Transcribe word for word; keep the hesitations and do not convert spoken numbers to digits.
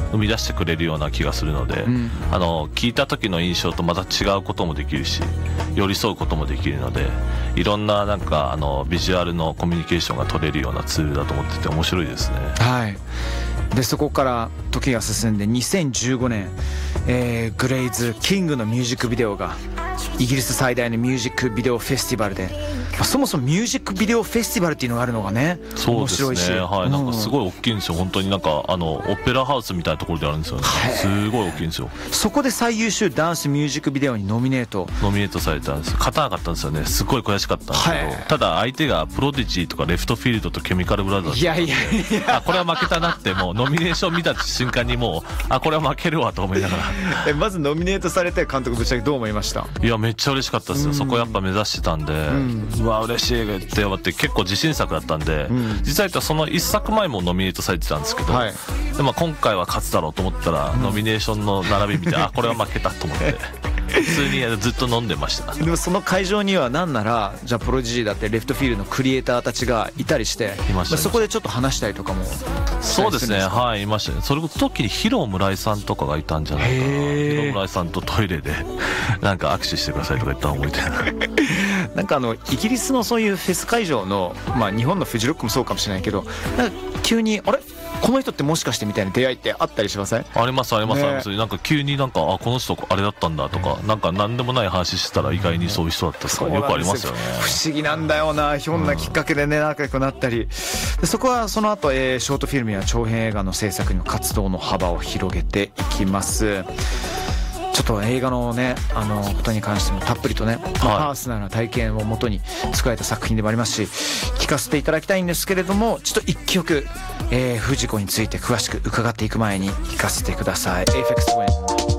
生み出してくれるような気がするので、うん、あの聞いた時の印象とまた違うこともできるし、寄り添うこともできるので、いろんななんかあのビジュアルのコミュニケーションが取れるようなツールだと思ってて面白いですね。 はい。でそこから時が進んでにせんじゅうごねん、えー、グレイズキングのミュージックビデオがイギリス最大のミュージックビデオフェスティバルで、まあ、そもそもミュージックビデオフェスティバルっていうのがあるのがね、面白いし、 そうですね、はい、なんかすごい大きいんですよ。本当になんかあのオペラハウスみたいなところであるんですよね。すごい大きいんですよ。 そこで最優秀ダンスミュージックビデオにノミネートノミネートされたんです。勝たなかったんですよね。すごい悔しかったんですけど、ただ相手がプロディジーとかレフトフィールドとケミカルブラザーズ、 いやいやいや、 あこれは負けたなってもうノミネーション見た瞬間にもうあこれは負けるわと思いながらえまずノミネートされて監督ぶっちゃけどう思いました？ いやめっちゃ嬉しかったですよ。そこやっぱ目指してたんで、うん、うわ嬉しいって思って、結構自信作だったんで、うん、実際言ったらそのいっさくまえもノミネートされてたんですけど、はい、でまあ今回は勝つだろうと思ったら、うん、ノミネーションの並び見てあこれは負けたと思って普通にずっと飲んでました。 でもその会場にはなんならじゃあプロジジーだってレフトフィールドのクリエイターたちがいたりして、いました、そこでちょっと話したりとかも。 そうですね、はい、いましたね。それこそ時にヒロ村井さんとかがいたんじゃないかな。ヒロ村井さんとトイレでなんか握手してくださいとか言ったの覚えてるなんかあのイギリスのそういうフェス会場の、まあ日本のフジロックもそうかもしれないけど、なんか急にあれこの人ってもしかしてみたいな出会いってあったりしません？ ありますありますあります、ね、なんか急になんかあこの人あれだったんだとか、なんか何でもない話してたら意外にそういう人だったとかよくありますよね。 不思議なんだよな、ひょんなきっかけでね仲良くなったり、でそこはその後、えー、ショートフィルムや長編映画の制作にも活動の幅を広げていきます。ちょっと映画のねあのことに関してもたっぷりとね、はい、パーソナルな体験をもとに作られた作品でもありますし、聞かせていただきたいんですけれども、ちょっと一曲、えー、フジコについて詳しく伺っていく前に聞かせてください。エイフェクス Twin